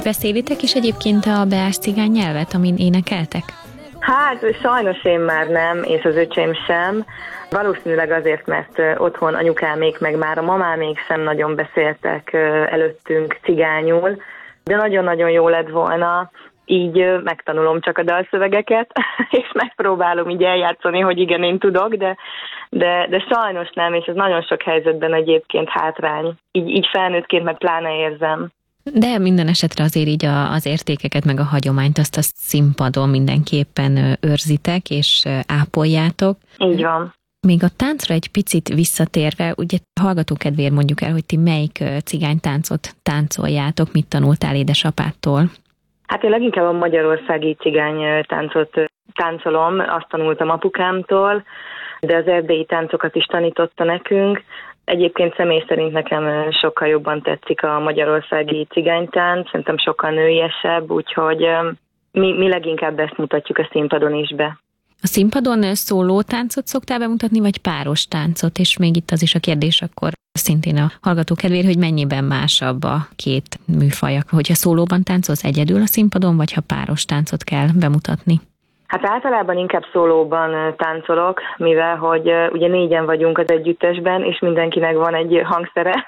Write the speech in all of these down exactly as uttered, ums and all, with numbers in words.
beszélitek is egyébként a beás cigány nyelvet, amin énekeltek? Hát sajnos én már nem, és az öcsém sem. Valószínűleg azért, mert otthon anyukámék, meg már a mamámék sem nagyon beszéltek előttünk cigányul, de nagyon-nagyon jó lett volna. Így megtanulom csak a dalszövegeket, és megpróbálom így eljátszani, hogy igen, én tudok, de, de, de sajnos nem, és ez nagyon sok helyzetben egyébként hátrány. Így, így felnőttként meg pláne érzem. De minden esetre azért így a, az értékeket, meg a hagyományt azt a színpadon mindenképpen őrzitek, és ápoljátok. Így van. Még a táncra egy picit visszatérve, ugye hallgató kedvéért mondjuk el, hogy ti melyik cigánytáncot táncoljátok, mit tanultál édesapádtól? Hát én leginkább a magyarországi cigánytáncot táncolom, azt tanultam apukámtól, de az erdélyi táncokat is tanította nekünk. Egyébként személy szerint nekem sokkal jobban tetszik a magyarországi cigánytánc, szerintem sokkal nőiesebb, úgyhogy mi, mi leginkább ezt mutatjuk a színpadon is be. A színpadon szóló táncot szoktál bemutatni, vagy páros táncot? És még itt az is a kérdés akkor szintén a hallgató kedvéért, hogy mennyiben másabb a két műfaj, hogyha szólóban táncolsz egyedül a színpadon, vagy ha páros táncot kell bemutatni? Hát általában inkább szólóban táncolok, mivel hogy ugye négyen vagyunk az együttesben, és mindenkinek van egy hangszere,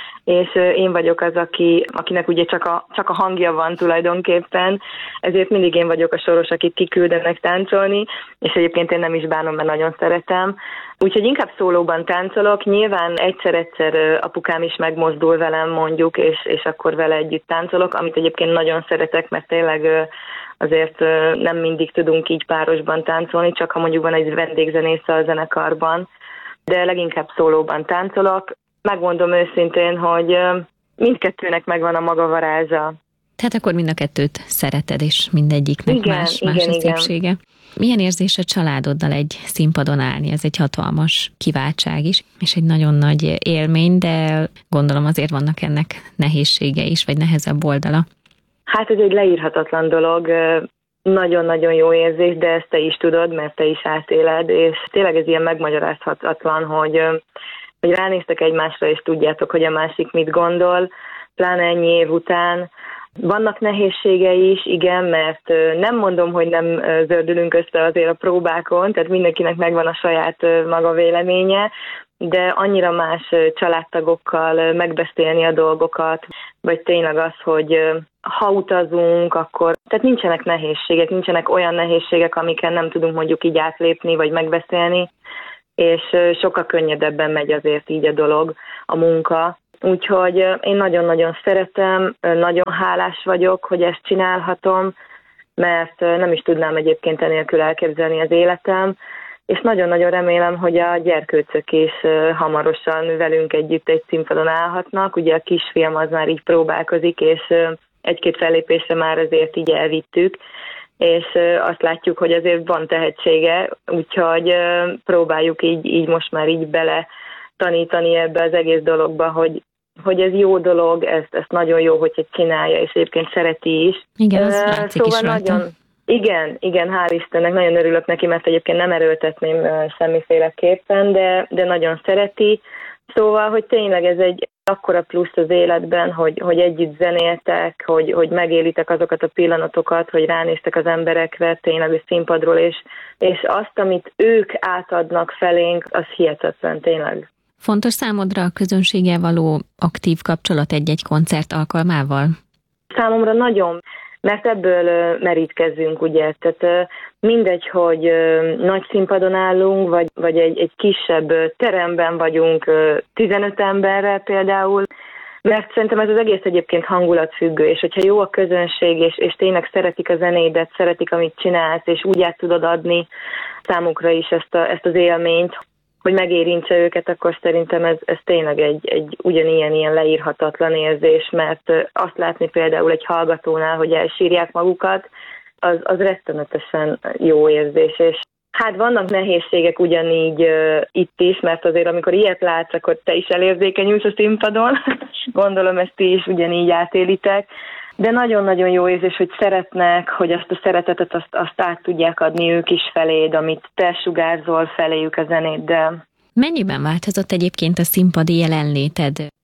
és én vagyok az, aki, akinek ugye csak a, csak a hangja van tulajdonképpen, ezért mindig én vagyok a soros, akit kiküldenek táncolni, és egyébként én nem is bánom, mert nagyon szeretem. Úgyhogy inkább szólóban táncolok, nyilván egyszer-egyszer apukám is megmozdul velem mondjuk, és, és akkor vele együtt táncolok, amit egyébként nagyon szeretek, mert tényleg azért nem mindig tudunk így párosban táncolni, csak ha mondjuk van egy vendégzenésze a zenekarban, de leginkább szólóban táncolok. Megmondom őszintén, hogy mindkettőnek megvan a maga varázsa. Tehát akkor mind a kettőt szereted, és mindegyiknek igen, más, igen, más a igen. szépsége. Milyen érzés a családoddal egy színpadon állni? Ez egy hatalmas kiváltság is, és egy nagyon nagy élmény, de gondolom azért vannak ennek nehézsége is, vagy nehezebb oldala. Hát ez egy leírhatatlan dolog, nagyon-nagyon jó érzés, de ezt te is tudod, mert te is átéled, és tényleg ez ilyen megmagyarázhatatlan, hogy, hogy ránéztek egymásra, és tudjátok, hogy a másik mit gondol, pláne ennyi év után. Vannak nehézségei is, igen, mert nem mondom, hogy nem zördülünk össze azért a próbákon, tehát mindenkinek megvan a saját maga véleménye, de annyira más családtagokkal megbeszélni a dolgokat, vagy tényleg az, hogy ha utazunk, akkor... Tehát nincsenek nehézségek, nincsenek olyan nehézségek, amiken nem tudunk mondjuk így átlépni, vagy megbeszélni, és sokkal könnyedebben megy azért így a dolog, a munka. Úgyhogy én nagyon-nagyon szeretem, nagyon hálás vagyok, hogy ezt csinálhatom, mert nem is tudnám egyébként enélkül elképzelni az életem, és nagyon-nagyon remélem, hogy a gyerkőcök is hamarosan velünk együtt egy színpadon állhatnak. Ugye a kisfiam az már így próbálkozik, és egy-két fellépésre már azért így elvittük, és azt látjuk, hogy azért van tehetsége, úgyhogy próbáljuk így, így most már így bele tanítani ebbe az egész dologba, hogy, hogy ez jó dolog, ezt, ezt nagyon jó, hogyha csinálja, és egyébként szereti is. Igen, az látszik szóval is rajta. nagyon, igen, igen, hál' Istennek, nagyon örülök neki, mert egyébként nem erőltetném semmiféleképpen, de, de nagyon szereti. Szóval, hogy tényleg ez egy akkora plusz az életben, hogy, hogy együtt zenéltek, hogy, hogy megélitek azokat a pillanatokat, hogy ránéztek az emberekre tényleg a színpadról, és, és azt, amit ők átadnak felénk, az hihetetlen tényleg. Fontos számodra a közönséggel való aktív kapcsolat egy-egy koncert alkalmával? Számomra nagyon, mert ebből merítkezzünk, ugye, tehát mindegy, hogy nagy színpadon állunk, vagy, vagy egy, egy kisebb teremben vagyunk tizenöt emberrel például, mert szerintem ez az egész egyébként hangulatfüggő, és hogyha jó a közönség, és, és tényleg szeretik a zenédet, szeretik, amit csinálsz, és úgy át tudod adni számukra is ezt, a, ezt az élményt, hogy megérintse őket, akkor szerintem ez, ez tényleg egy, egy ugyanilyen ilyen leírhatatlan érzés, mert azt látni például egy hallgatónál, hogy elsírják magukat, az, az rettenetesen jó érzés, és hát vannak nehézségek ugyanígy uh, itt is, mert azért amikor ilyet látsz, akkor te is elérzékenyülsz a színpadon, gondolom ezt ti is ugyanígy átélitek, de nagyon-nagyon jó érzés, hogy szeretnek, hogy azt a szeretetet azt, azt át tudják adni ők is feléd, amit te sugárzol feléjük a zenéddel. Mennyiben változott egyébként a színpadi jelenléted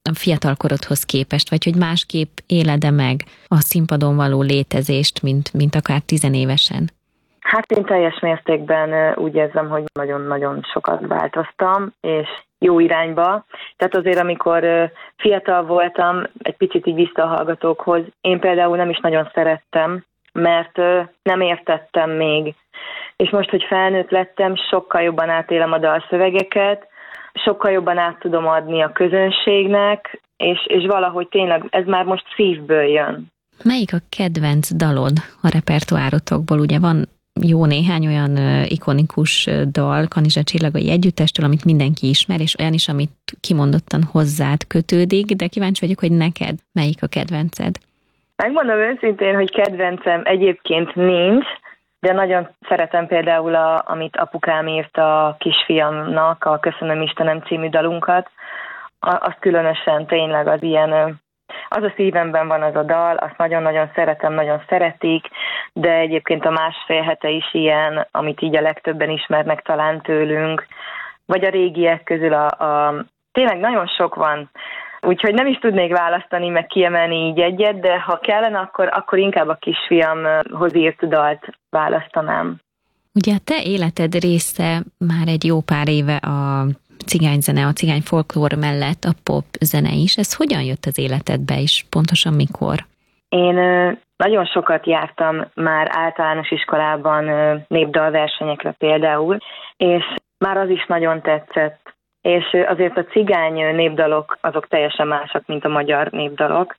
a fiatalkorodhoz képest, vagy hogy másképp éled-e meg a színpadon való létezést, mint, mint akár tizenévesen? Hát én teljes mértékben úgy érzem, hogy nagyon-nagyon sokat változtam, és jó irányba. Tehát azért, amikor fiatal voltam, egy picit így vissza a hallgatókhoz, én például nem is nagyon szerettem, mert nem értettem még. És most, hogy felnőtt lettem, sokkal jobban átélem a dalszövegeket, sokkal jobban át tudom adni a közönségnek, és, és valahogy tényleg ez már most szívből jön. Melyik a kedvenc dalod a repertoárotokból? Ugye van jó néhány olyan ikonikus dal Kanizsa Csillagai Együttestől, amit mindenki ismer, és olyan is, amit kimondottan hozzád kötődik, de kíváncsi vagyok, hogy neked melyik a kedvenced? Megmondom őszintén, hogy kedvencem egyébként nincs, de nagyon szeretem például, a, amit apukám írt a kisfiamnak, a Köszönöm Istenem című dalunkat. Az különösen tényleg az ilyen, az a szívemben van az a dal, azt nagyon-nagyon szeretem, nagyon szeretik, de egyébként a másfél hete is ilyen, amit így a legtöbben ismernek talán tőlünk, vagy a régiek közül a, a tényleg nagyon sok van. Úgyhogy nem is tudnék választani, meg kiemelni így egyet, de ha kellene, akkor, akkor inkább a kisfiamhoz írt dalt választanám. Ugye a te életed része már egy jó pár éve a cigányzene, a cigány folklór mellett a pop zene is. Ez hogyan jött az életedbe, és pontosan mikor? Én nagyon sokat jártam már általános iskolában népdalversenyekre például, és már az is nagyon tetszett. És azért a cigány népdalok azok teljesen másak, mint a magyar népdalok,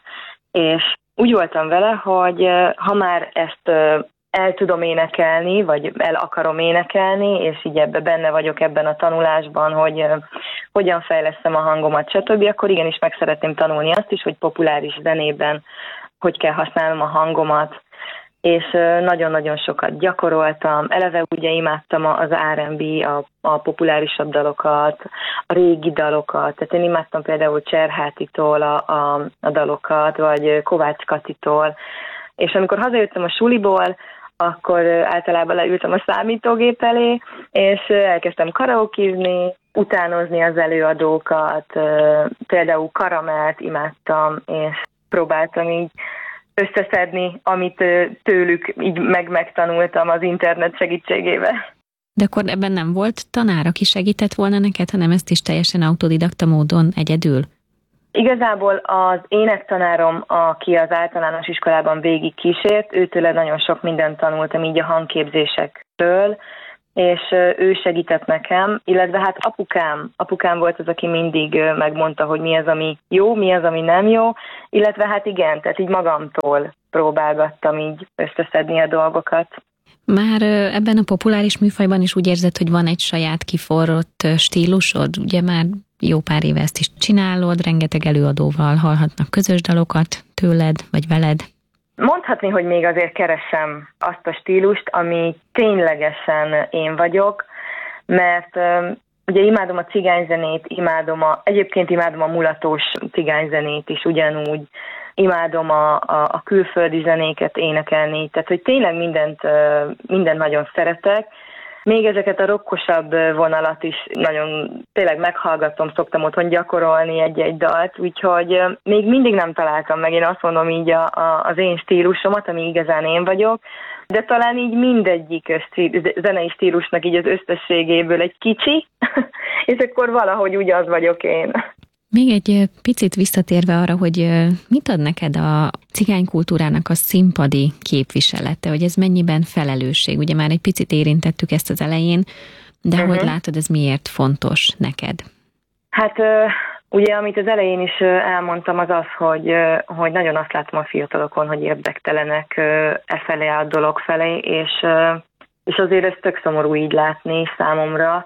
és úgy voltam vele, hogy ha már ezt el tudom énekelni, vagy el akarom énekelni, és így ebbe benne vagyok ebben a tanulásban, hogy hogyan fejlesztem a hangomat, stb., akkor igenis meg szeretném tanulni azt is, hogy populáris zenében hogy kell használnom a hangomat, és nagyon-nagyon sokat gyakoroltam. Eleve ugye imádtam az er end bé, a, a populárisabb dalokat, a régi dalokat, tehát én imádtam például Cserhátitól a, a, a dalokat, vagy Kovács Katitól, és amikor hazajöttem a suliból, akkor általában leültem a számítógép elé, és elkezdtem karaokizni, utánozni az előadókat, például Karamelt imádtam, és próbáltam így összeszedni, amit tőlük így meg megtanultam az internet segítségével. De akkor ebben nem volt tanár, aki segített volna neked, hanem ezt is teljesen autodidakta módon egyedül? Igazából az énektanárom, aki az általános iskolában végig kísért, őtőle nagyon sok mindent tanultam így a hangképzésekről, és ő segített nekem, illetve hát apukám, apukám volt az, aki mindig megmondta, hogy mi az, ami jó, mi az, ami nem jó, illetve hát igen, tehát így magamtól próbálgattam így összeszedni a dolgokat. Már ebben a populáris műfajban is úgy érzed, hogy van egy saját kiforrott stílusod? Ugye már jó pár éve ezt is csinálod, rengeteg előadóval hallhatnak közös dalokat tőled vagy veled. Mondhatni, hogy még azért keresem azt a stílust, ami ténylegesen én vagyok, mert uh, ugye imádom a cigányzenét, imádom a, egyébként imádom a mulatós cigányzenét is ugyanúgy, imádom a, a, a külföldi zenéket énekelni, tehát hogy tényleg mindent, uh, mindent nagyon szeretek. Még ezeket a rockosabb vonalat is nagyon tényleg meghallgatom, szoktam otthon gyakorolni egy-egy dalt, úgyhogy még mindig nem találtam meg, én azt mondom így a, a, az én stílusomat, ami igazán én vagyok, de talán így mindegyik stíl, zenei stílusnak így az összességéből egy kicsi, és akkor valahogy úgy az vagyok én. Még egy picit visszatérve arra, hogy mit ad neked a cigánykultúrának a színpadi képviselete, hogy ez mennyiben felelősség? Ugye már egy picit érintettük ezt az elején, de uh-huh. hogy látod, ez miért fontos neked? Hát ugye, amit az elején is elmondtam, az az, hogy, hogy nagyon azt látom a fiatalokon, hogy érdektelenek e felé a dolog felé, és, és azért ez tök szomorú így látni számomra,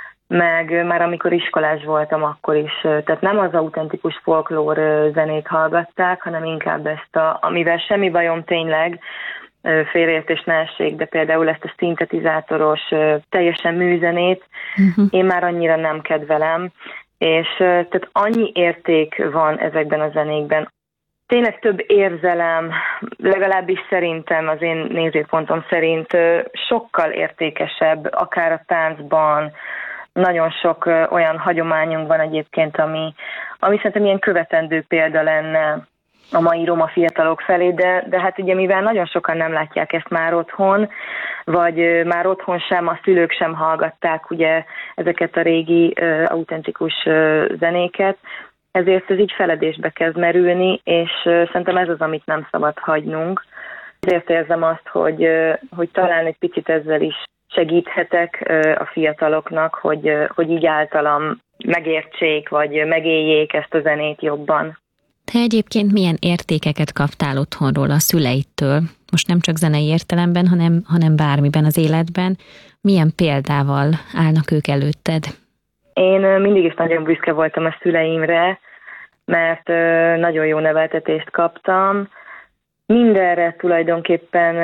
meg már amikor iskolás voltam, akkor is, tehát nem az autentikus folklór zenét hallgatták, hanem inkább ezt, a, amivel semmi bajom tényleg, félreértés ne essék, de például ezt a szintetizátoros, teljesen műzenét, uh-huh. én már annyira nem kedvelem, és tehát annyi érték van ezekben a zenékben, tényleg több érzelem, legalábbis szerintem, az én nézőpontom szerint sokkal értékesebb, akár a táncban, nagyon sok olyan hagyományunk van egyébként, ami, ami szerintem ilyen követendő példa lenne a mai roma fiatalok felé, de, de hát ugye mivel nagyon sokan nem látják ezt már otthon, vagy már otthon sem, a szülők sem hallgatták ugye ezeket a régi uh, autentikus uh, zenéket, ezért ez így feledésbe kezd merülni, és uh, szerintem ez az, amit nem szabad hagynunk. Ezért érzem azt, hogy, uh, hogy talán egy picit ezzel is segíthetek uh, a fiataloknak, hogy, uh, hogy így általam megértsék, vagy megéljék ezt a zenét jobban. Te egyébként milyen értékeket kaptál otthonról a szüleidtől? Most nem csak zenei értelemben, hanem, hanem bármiben az életben. Milyen példával állnak ők előtted? Én mindig is nagyon büszke voltam a szüleimre, mert nagyon jó neveltetést kaptam. Mindenre tulajdonképpen,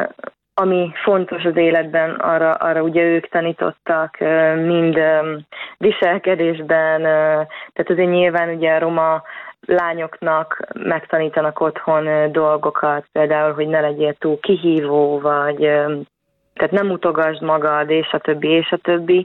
ami fontos az életben, arra, arra ugye ők tanítottak, mind viselkedésben, tehát azért nyilván ugye a roma lányoknak megtanítanak otthon dolgokat, például, hogy ne legyél túl kihívó, vagy tehát nem mutogasd magad, és a többi, és a többi.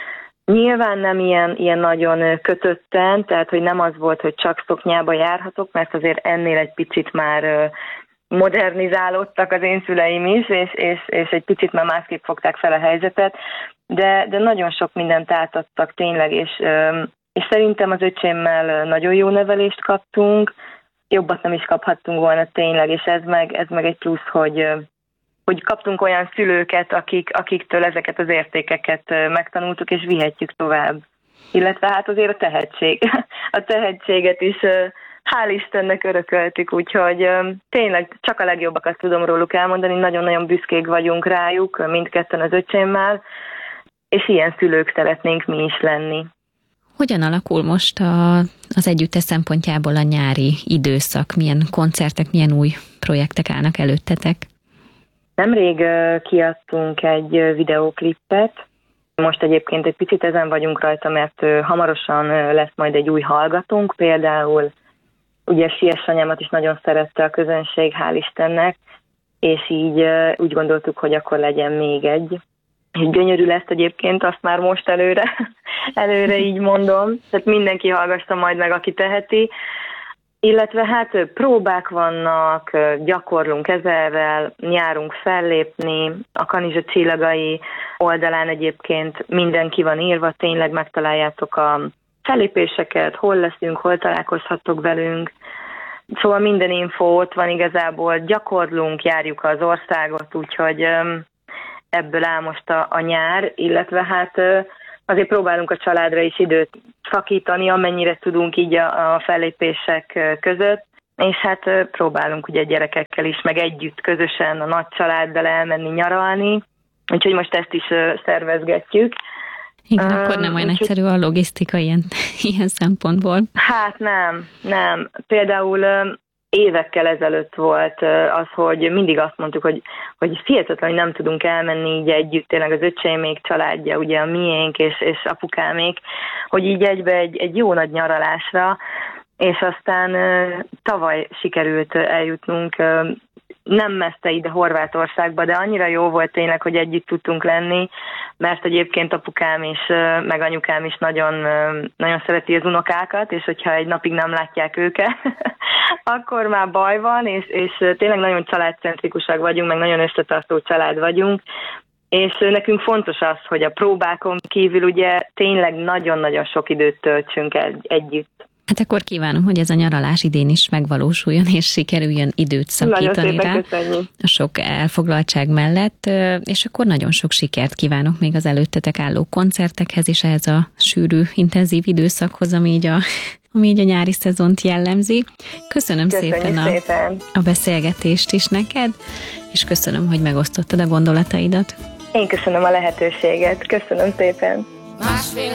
Nyilván nem ilyen, ilyen nagyon kötötten, tehát, hogy nem az volt, hogy csak szoknyába járhatok, mert azért ennél egy picit már modernizálódtak az én szüleim is, és, és, és egy picit már másképp fogták fel a helyzetet, de, de nagyon sok mindent átadtak tényleg, és És szerintem az öcsémmel nagyon jó nevelést kaptunk, jobbat nem is kaphattunk volna tényleg, és ez meg, ez meg egy plusz, hogy, hogy kaptunk olyan szülőket, akik, akiktől ezeket az értékeket megtanultuk, és vihetjük tovább. Illetve hát azért a tehetség. A tehetséget is hál' Istennek örököltük, úgyhogy tényleg csak a legjobbakat tudom róluk elmondani, nagyon-nagyon büszkék vagyunk rájuk, mindketten az öcsémmel, és ilyen szülők szeretnénk mi is lenni. Hogyan alakul most a, az együttes szempontjából a nyári időszak? Milyen koncertek, milyen új projektek állnak előttetek? Nemrég kiadtunk egy videóklipet. Most egyébként egy picit ezen vagyunk rajta, mert hamarosan lesz majd egy új hallgatónk. Például ugye Siess anyámat is nagyon szerette a közönség, hál' Istennek, és így úgy gondoltuk, hogy akkor legyen még egy. Gyönyörű lesz egyébként, azt már most előre, előre így mondom. Tehát mindenki hallgassa majd meg, aki teheti. Illetve hát próbák vannak, gyakorlunk ezerrel, járunk fellépni. A Kanizsa Csillagai oldalán egyébként minden ki van írva, tényleg megtaláljátok a fellépéseket, hol leszünk, hol találkozhattok velünk. Szóval minden info ott van igazából, gyakorlunk, járjuk az országot, úgyhogy ebből áll most a, a nyár, illetve hát azért próbálunk a családra is időt szakítani, amennyire tudunk így a, a fellépések között, és hát próbálunk ugye gyerekekkel is, meg együtt közösen a nagy családdal elmenni nyaralni, úgyhogy most ezt is szervezgetjük. Igen, um, akkor nem olyan úgy, egyszerű a logisztika ilyen, ilyen szempontból. Hát nem, nem. Például évekkel ezelőtt volt az, hogy mindig azt mondtuk, hogy, hogy hihetetlen, hogy nem tudunk elmenni így együtt, tényleg az öcsémék családja, ugye a miénk és, és apukámék, hogy így egybe egy, egy jó nagy nyaralásra, és aztán tavaly sikerült eljutnunk nem messze ide Horvátországba, de annyira jó volt tényleg, hogy együtt tudtunk lenni, mert egyébként apukám is, meg anyukám is nagyon, nagyon szereti az unokákat, és hogyha egy napig nem látják őket, akkor már baj van, és, és tényleg nagyon családcentrikusak vagyunk, meg nagyon összetartó család vagyunk, és nekünk fontos az, hogy a próbákon kívül ugye tényleg nagyon-nagyon sok időt töltsünk egy, együtt. Hát akkor kívánom, hogy ez a nyaralás idén is megvalósuljon, és sikerüljön időt szakítani rá a sok elfoglaltság mellett, és akkor nagyon sok sikert kívánok még az előttetek álló koncertekhez, és ehhez a sűrű, intenzív időszakhoz, ami így a, ami így a nyári szezont jellemzi. Köszönöm szépen a, szépen a beszélgetést is neked, és köszönöm, hogy megosztottad a gondolataidat. Én köszönöm a lehetőséget. Köszönöm szépen. Másfél